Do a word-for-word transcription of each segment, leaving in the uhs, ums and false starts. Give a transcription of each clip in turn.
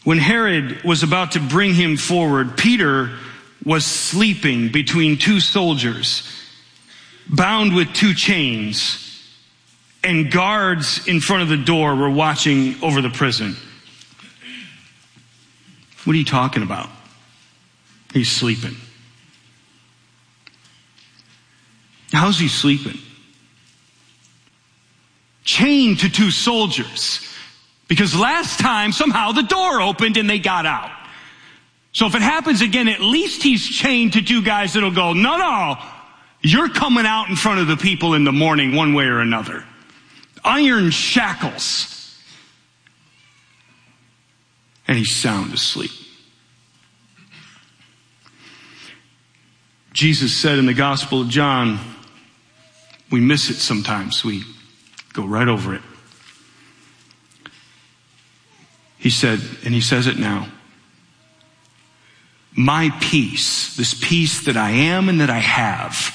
When Herod was about to bring him forward, Peter was sleeping between two soldiers, bound with two chains, and guards in front of the door were watching over the prison. What are you talking about? He's sleeping. How's he sleeping? Chained to two soldiers. Because last time, somehow the door opened and they got out. So if it happens again, at least he's chained to two guys that'll go, no, no, you're coming out in front of the people in the morning one way or another. Iron shackles. And he's sound asleep. Jesus said in the Gospel of John, we miss it sometimes. We go right over it. He said, and he says it now, my peace, this peace that I am and that I have,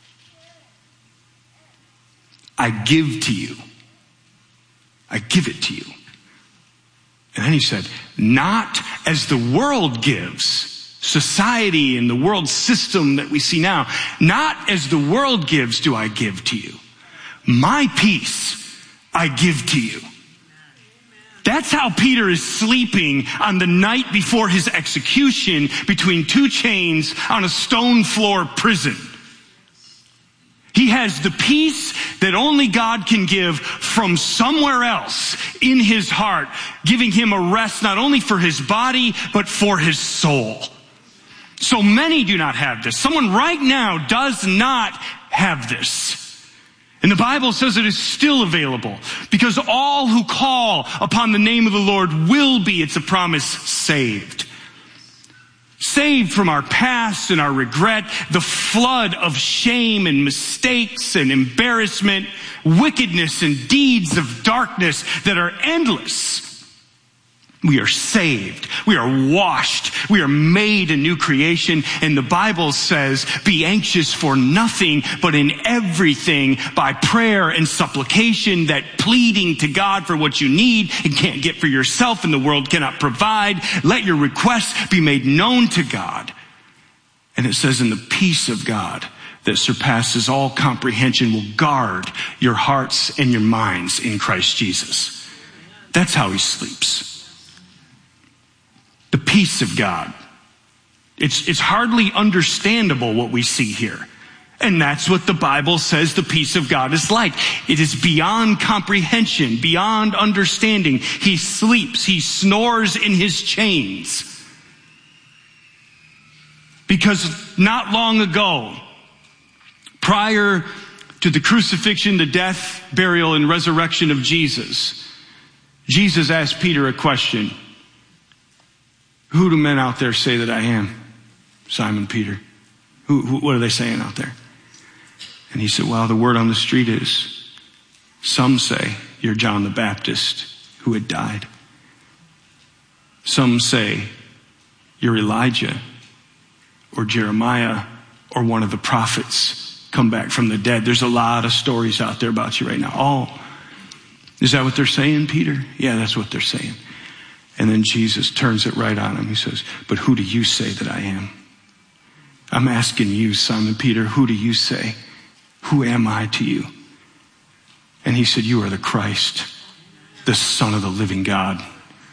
I give to you. I give it to you. And then he said, not as the world gives, society and the world system that we see now, not as the world gives do I give to you. My peace I give to you. That's how Peter is sleeping on the night before his execution between two chains on a stone floor prison. He has the peace that only God can give from somewhere else in his heart, giving him a rest not only for his body, but for his soul. So many do not have this. Someone right now does not have this. And the Bible says it is still available because all who call upon the name of the Lord will be, it's a promise, saved. Saved from our past and our regret, the flood of shame and mistakes and embarrassment, wickedness and deeds of darkness that are endless. We are saved. We are washed. We are made a new creation. And the Bible says, be anxious for nothing, but in everything by prayer and supplication, that pleading to God for what you need and can't get for yourself and the world cannot provide. Let your requests be made known to God. And it says, in the peace of God that surpasses all comprehension will guard your hearts and your minds in Christ Jesus. That's how he sleeps. The peace of God. It's, it's hardly understandable what we see here. And that's what the Bible says the peace of God is like. It is beyond comprehension, beyond understanding. He sleeps, he snores in his chains. Because not long ago, prior to the crucifixion, the death, burial, and resurrection of Jesus, Jesus asked Peter a question. Who do men out there say that I am? Simon Peter. Who, who, what are they saying out there? And he said, well, the word on the street is, some say you're John the Baptist who had died. Some say you're Elijah or Jeremiah or one of the prophets come back from the dead. There's a lot of stories out there about you right now. Oh, is that what they're saying, Peter? Yeah, that's what they're saying. And then Jesus turns it right on him. He says, but who do you say that I am? I'm asking you, Simon Peter, who do you say? Who am I to you? And he said, you are the Christ, the Son of the living God.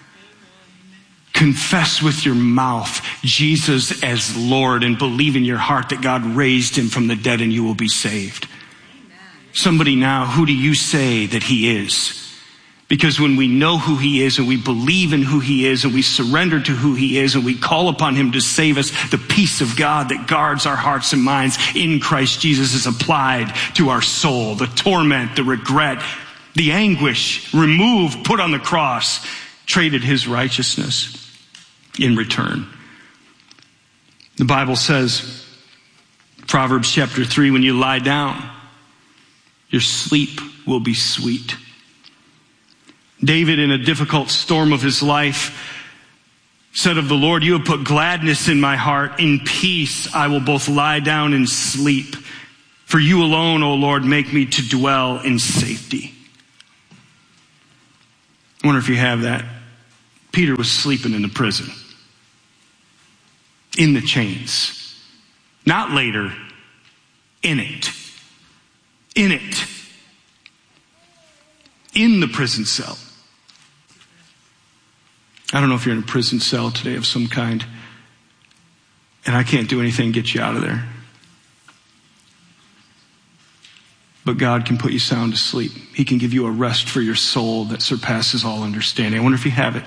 Confess with your mouth Jesus as Lord and believe in your heart that God raised him from the dead and you will be saved. Amen. Somebody now, who do you say that he is? Because when we know who he is and we believe in who he is and we surrender to who he is and we call upon him to save us, the peace of God that guards our hearts and minds in Christ Jesus is applied to our soul. The torment, the regret, the anguish removed, put on the cross, traded his righteousness in return. The Bible says, Proverbs chapter three, when you lie down, your sleep will be sweet. David, in a difficult storm of his life, said of the Lord, you have put gladness in my heart. In peace I will both lie down and sleep. For you alone, O Lord, make me to dwell in safety. I wonder if you have that Peter was sleeping in the prison, in the chains. Not later, in it. In it. In the prison cell. I don't know if you're in a prison cell today of some kind, and I can't do anything to get you out of there. But God can put you sound asleep. He can give you a rest for your soul that surpasses all understanding. I wonder if you have it.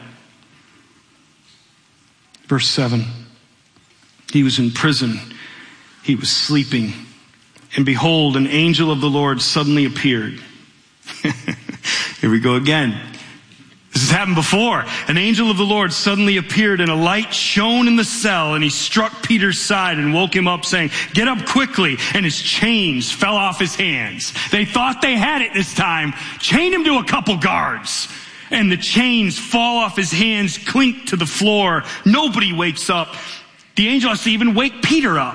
Verse seven. He was in prison. He was sleeping. And behold, an angel of the Lord suddenly appeared. Here we go again. This has happened before. An angel of the Lord suddenly appeared, and a light shone in the cell, and he struck Peter's side and woke him up, saying, "Get up quickly." And his chains fell off his hands. They thought they had it this time. Chained him to a couple guards. And the chains fall off his hands, clink to the floor. Nobody wakes up. The angel has to even wake Peter up.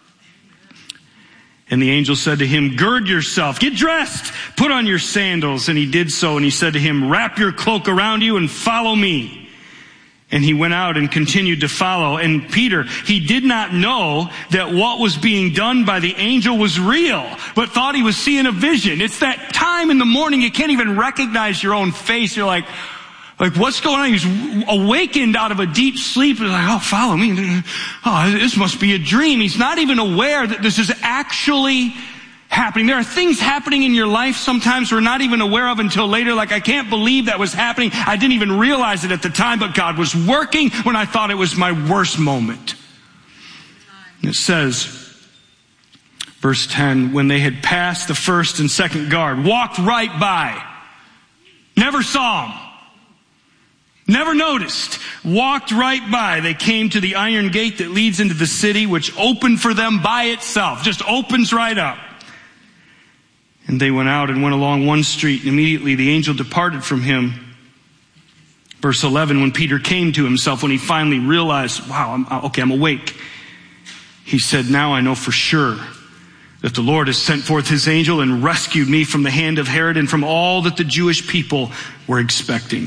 And the angel said to him, "Gird yourself, get dressed, put on your sandals." And he did so. And he said to him, "Wrap your cloak around you and follow me." And he went out and continued to follow. And Peter, he did not know that what was being done by the angel was real, but thought he was seeing a vision. It's that time in the morning you can't even recognize your own face. You're like, Like, what's going on? He's awakened out of a deep sleep. He's like, "Oh, follow me. Oh, this must be a dream." He's not even aware that this is actually happening. There are things happening in your life sometimes we're not even aware of until later. Like, I can't believe that was happening. I didn't even realize it at the time, but God was working when I thought it was my worst moment. And it says, verse ten, when they had passed the first and second guard, walked right by, never saw him. Never noticed. Walked right by. They came to the iron gate that leads into the city, which opened for them by itself. Just opens right up. And they went out and went along one street, and immediately the angel departed from him. Verse eleven, when Peter came to himself, when he finally realized, wow, I'm, okay, I'm awake. He said, "Now I know for sure that the Lord has sent forth his angel and rescued me from the hand of Herod and from all that the Jewish people were expecting."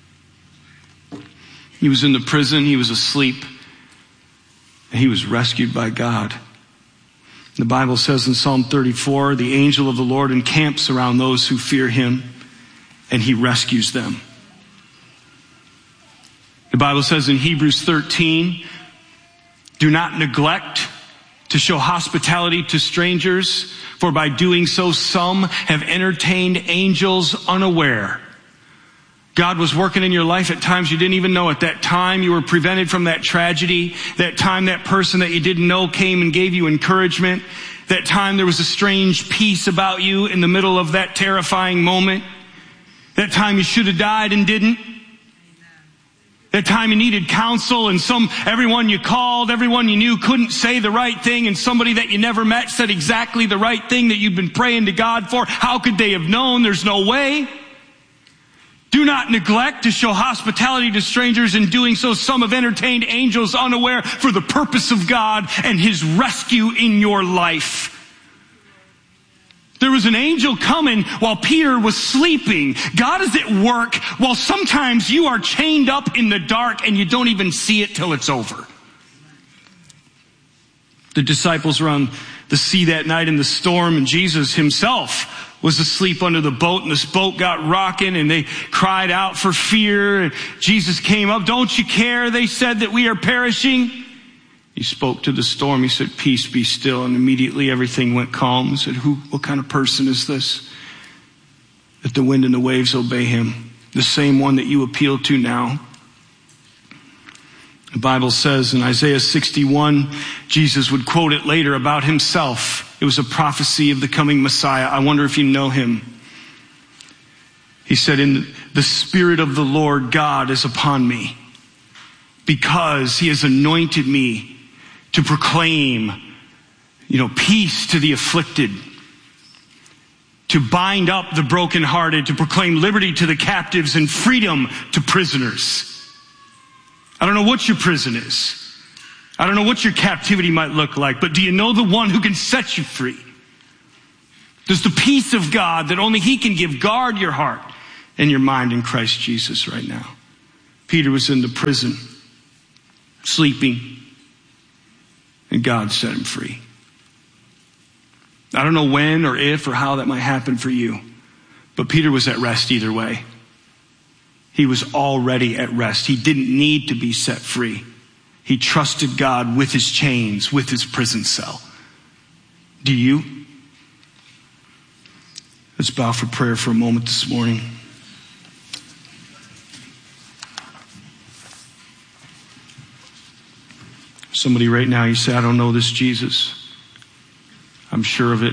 He was in the prison, he was asleep, and he was rescued by God. The Bible says in Psalm thirty-four, the angel of the Lord encamps around those who fear him, and he rescues them. The Bible says in Hebrews thirteen, do not neglect to show hospitality to strangers, for by doing so some have entertained angels unaware. God was working in your life at times you didn't even know. At that time you were prevented from that tragedy. That time that person that you didn't know came and gave you encouragement. That time there was a strange peace about you in the middle of that terrifying moment. That time you should have died and didn't. That time you needed counsel and some, everyone you called, everyone you knew couldn't say the right thing, and somebody that you never met said exactly the right thing that you've been praying to God for. How could they have known? There's no way. Do not neglect to show hospitality to strangers. In doing so, some have entertained angels unaware for the purpose of God and his rescue in your life. There was an angel coming while Peter was sleeping. God is at work while sometimes you are chained up in the dark and you don't even see it till it's over. The disciples were on the sea that night in the storm, and Jesus himself was asleep under the boat, and this boat got rocking, and they cried out for fear. And Jesus came up. "Don't you care?" they said, "that we are perishing?" He spoke to the storm. He said, "Peace, be still." And immediately everything went calm. He said, "Who, what kind of person is this, that the wind and the waves obey him?" The same one that you appeal to now. The Bible says in Isaiah sixty-one, Jesus would quote it later about himself. It was a prophecy of the coming Messiah. I wonder if you know him. He said, "In the Spirit of the Lord God is upon me, because he has anointed me to proclaim, you know, peace to the afflicted, to bind up the brokenhearted, to proclaim liberty to the captives and freedom to prisoners." I don't know what your prison is. I don't know what your captivity might look like, but do you know the one who can set you free? Does the peace of God that only he can give guard your heart and your mind in Christ Jesus right now? Peter was in the prison, sleeping, and God set him free. I don't know when or if or how that might happen for you, but Peter was at rest either way. He was already at rest. He didn't need to be set free. He trusted God with his chains, with his prison cell. Do you? Let's bow for prayer for a moment this morning. Somebody right now, you say, I don't know this Jesus. I'm sure of it.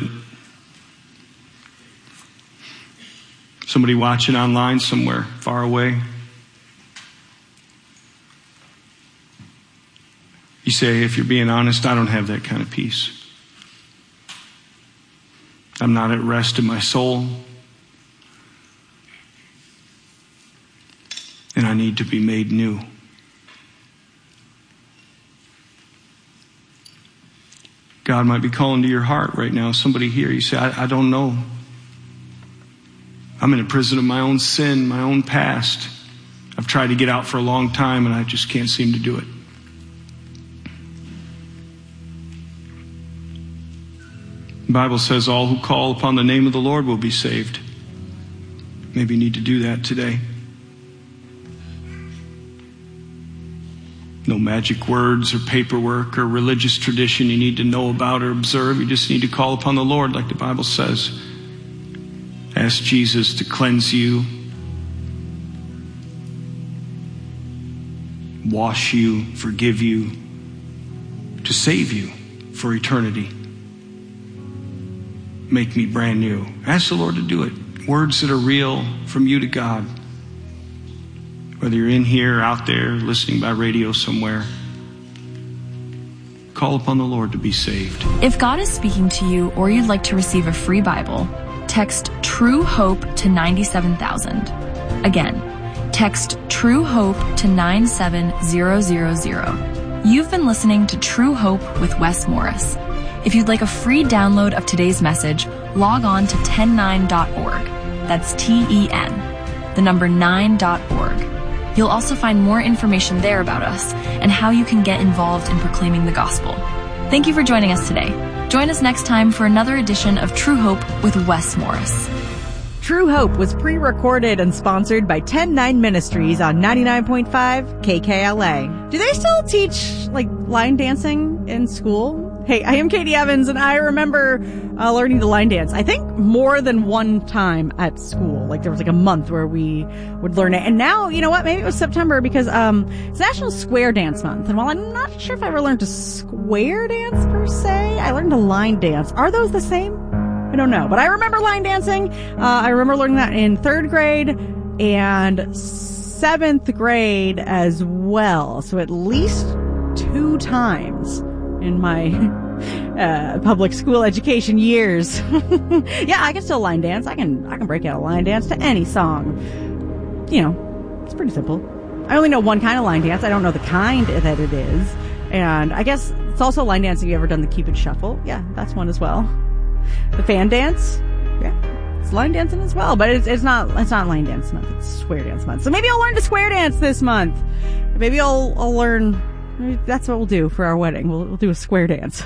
Somebody watching online somewhere far away. You say, if you're being honest, I don't have that kind of peace. I'm not at rest in my soul. And I need to be made new. God might be calling to your heart right now. Somebody here, you say, I, I don't know. I'm in a prison of my own sin, my own past. I've tried to get out for a long time and I just can't seem to do it. The Bible says all who call upon the name of the Lord will be saved. Maybe you need to do that today. No magic words or paperwork or religious tradition you need to know about or observe. You just need to call upon the Lord like the Bible says. Ask Jesus to cleanse you, wash you, forgive you, to save you for eternity. Make me brand new. Ask the Lord to do it. Words that are real from you to God. Whether you're in here, out there, listening by radio somewhere, call upon the Lord to be saved. If God is speaking to you or you'd like to receive a free Bible, text True Hope to ninety-seven thousand. Again, text True Hope to nine seven zero zero zero. You've been listening to True Hope with Wes Morris. If you'd like a free download of today's message, log on to ten nine dot org. That's T E N, the number nine dot org. You'll also find more information there about us and how you can get involved in proclaiming the gospel. Thank you for joining us today. Join us next time for another edition of True Hope with Wes Morris. True Hope was pre-recorded and sponsored by ten nine Ministries on ninety-nine point five K K L A. Do they still teach, like, line dancing in school? Hey, I am Katie Evans, and I remember uh, learning the line dance, I think, more than one time at school. Like, there was like a month where we would learn it. And now, you know what? Maybe it was September because um it's National Square Dance Month. And while I'm not sure if I ever learned to square dance per se, I learned to line dance. Are those the same? I don't know. But I remember line dancing. Uh, I remember learning that in third grade and seventh grade as well. So at least two times in my uh public school education years. Yeah, I can still line dance. I can I can break out a line dance to any song. You know, it's pretty simple. I only know one kind of line dance. I don't know the kind that it is. And I guess it's also line dancing. You ever done the Cupid Shuffle? Yeah, that's one as well. The fan dance? Yeah. It's line dancing as well, but it's it's not it's not line dance month. It's square dance month. So maybe I'll learn to square dance this month. Maybe I'll I'll learn. That's what we'll do for our wedding. We'll, we'll do a square dance.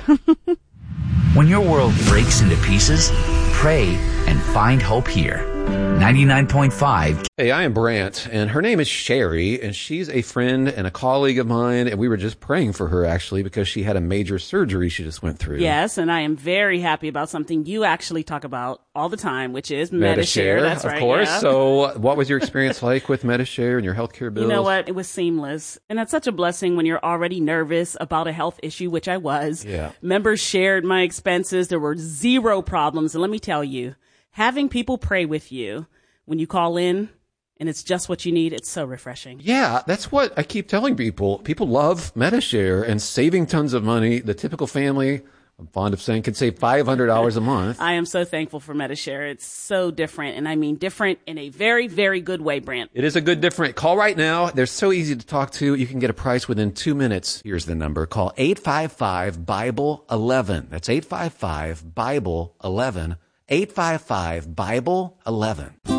When your world breaks into pieces, pray and find hope here. ninety-nine point five. Hey, I am Brant, and her name is Sherry, and she's a friend and a colleague of mine, and we were just praying for her, actually, because she had a major surgery she just went through. Yes, and I am very happy about something you actually talk about all the time, which is Medi-Share. That's of right, course. yeah. So what was your experience like with Medi-Share and your healthcare bills? You know what? It was seamless. And that's such a blessing when you're already nervous about a health issue, which I was. Yeah. Members shared my expenses. There were zero problems. And let me tell you, having people pray with you when you call in and it's just what you need, it's so refreshing. Yeah, that's what I keep telling people. People love Medi-Share and saving tons of money. The typical family, I'm fond of saying, can save five hundred dollars a month. I am so thankful for Medi-Share. It's so different, and I mean different in a very, very good way, Brant. It is a good different. Call right now. They're so easy to talk to. You can get a price within two minutes. Here's the number. Call eight five five Bible eleven. That's eight five five Bible eleven. eight five five Bible eleven.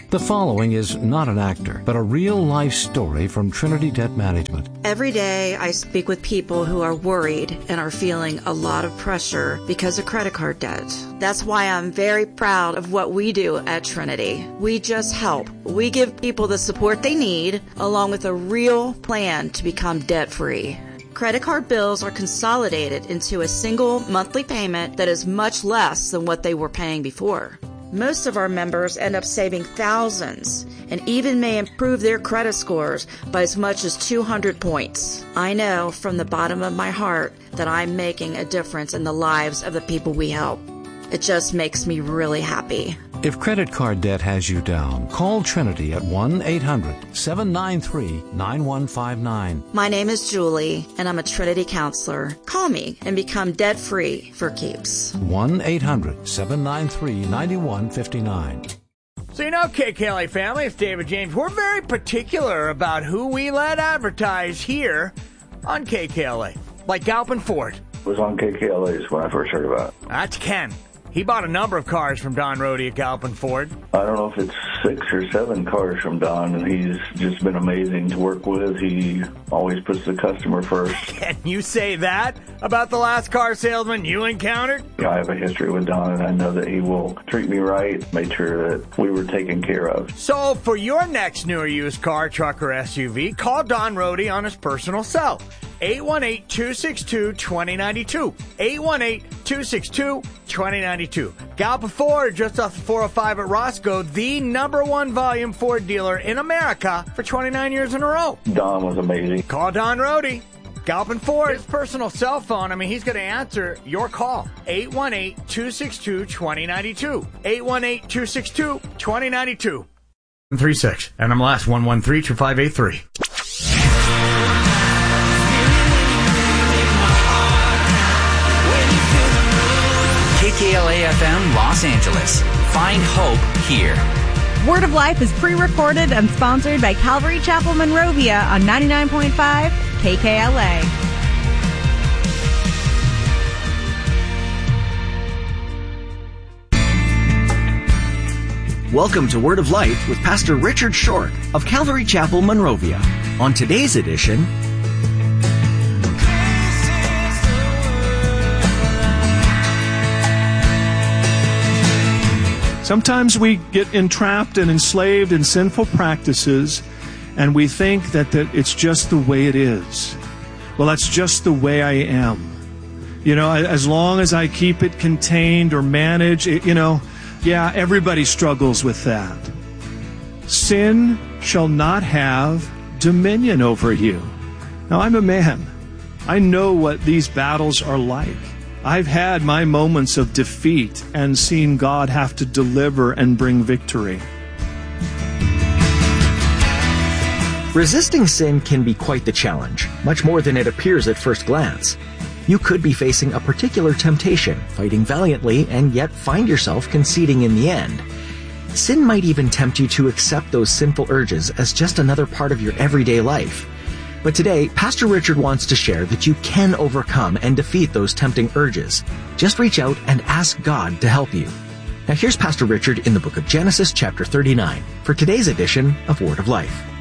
The following is not an actor, but a real-life story from Trinity Debt Management. Every day I speak with people who are worried and are feeling a lot of pressure because of credit card debt. That's why I'm very proud of what we do at Trinity. We just help. We give people the support they need, along with a real plan to become debt-free. Credit card bills are consolidated into a single monthly payment that is much less than what they were paying before. Most of our members end up saving thousands and even may improve their credit scores by as much as two hundred points. I know from the bottom of my heart that I'm making a difference in the lives of the people we help. It just makes me really happy. If credit card debt has you down, call Trinity at one eight hundred seven nine three nine one five nine. My name is Julie, and I'm a Trinity counselor. Call me and become debt-free for keeps. one eight hundred seven nine three nine one five nine. So you know, K K L A family, it's David James. We're very particular about who we let advertise here on K K L A. Like Galpin Ford. It was on K K L A's when I first heard about it. That's Ken. He bought a number of cars from Don Rohde at Galpin Ford. I don't know if it's six or seven cars from Don, and he's just been amazing to work with. He always puts the customer first. Can you say that about the last car salesman you encountered? I have a history with Don, and I know that he will treat me right, make sure that we were taken care of. So for your next new or used car, truck, or S U V, call Don Rohde on his personal cell. eight one eight, two six two, two zero nine two. eight one eight, two six two, two zero nine two. Galpin Ford, just off the four oh five at Roscoe, the number one volume Ford dealer in America for twenty-nine years in a row. Don was amazing. Call Don Rohde. Galpin Ford, his personal cell phone, I mean, he's going to answer your call. eight one eight, two six two, two zero nine two. eight one eight, two six two, two zero nine two. three six. And I'm last one one three, two five eight three. K K L A F M Los Angeles. Find hope here. Word of Life is pre-recorded and sponsored by Calvary Chapel Monrovia on ninety-nine point five K K L A. Welcome to Word of Life with Pastor Richard Short of Calvary Chapel Monrovia. On today's edition, sometimes we get entrapped and enslaved in sinful practices, and we think that, that it's just the way it is. Well, that's just the way I am. You know, as long as I keep it contained or managed, it, you know, yeah, everybody struggles with that. Sin shall not have dominion over you. Now, I'm a man. I know what these battles are like. I've had my moments of defeat and seen God have to deliver and bring victory. resisting sin can be quite the challenge, much more than it appears at first glance. You could be facing a particular temptation, fighting valiantly, and yet find yourself conceding in the end. Sin might even tempt you to accept those sinful urges as just another part of your everyday life. But today, Pastor Richard wants to share that you can overcome and defeat those tempting urges. Just reach out and ask God to help you. Now here's Pastor Richard in the book of Genesis chapter thirty-nine for today's edition of Word of Life.